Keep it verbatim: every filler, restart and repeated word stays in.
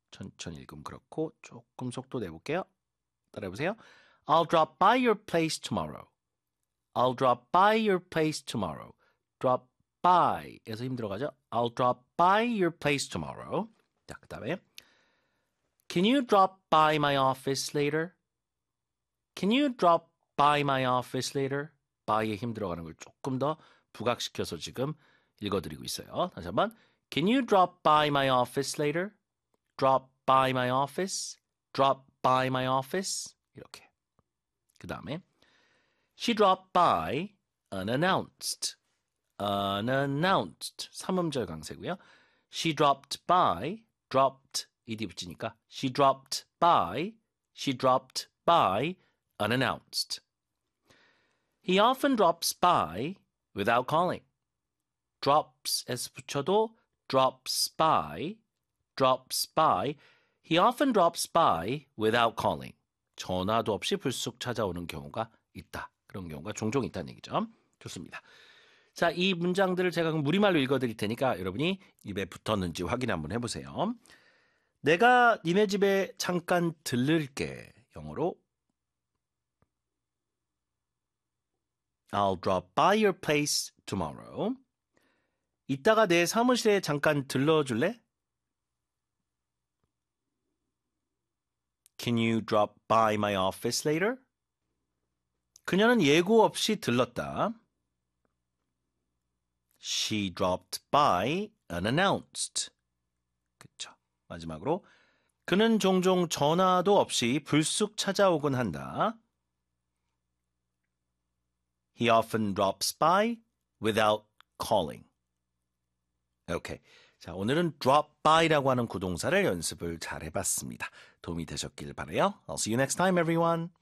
천천히 읽으면 그렇고 조금 속도 내볼게요. 따라해보세요. I'll drop by your place tomorrow. I'll drop by your place tomorrow. drop by 에서 힘들어가죠. I'll drop by your place tomorrow. 자, 그 다음에 Can you drop by my office later? Can you drop by my office later? by에 힘들어가는 걸 조금 더 부각시켜서 지금 읽어드리고 있어요. 다시 한번 Can you drop by my office later? drop by my office? drop by my office? 이렇게. 그 다음에 She dropped by unannounced. unannounced. 삼음절 강세고요. She dropped by, dropped, ed 붙이니까 She dropped by, she dropped by unannounced. He often drops by without calling. drops s 붙여도 drops by, drops by. He often drops by without calling. 전화도 없이 불쑥 찾아오는 경우가 있다. 그런 경우가 종종 있다는 얘기죠. 좋습니다. 자, 이 문장들을 제가 무리말로 읽어드릴 테니까 여러분이 입에 붙었는지 확인 한번 해보세요. 내가 니네 집에 잠깐 들를게. 영어로 I'll drop by your place tomorrow. 이따가 내 사무실에 잠깐 들러줄래? Can you drop by my office later? 그녀는 예고 없이 들렀다. She dropped by unannounced. 그쵸. 마지막으로 그는 종종 전화도 없이 불쑥 찾아오곤 한다. He often drops by without calling. 오케이. 자, 오늘은 drop by라고 하는 구동사를 연습을 잘 해봤습니다. 도움이 되셨길 바라요. I'll see you next time, everyone.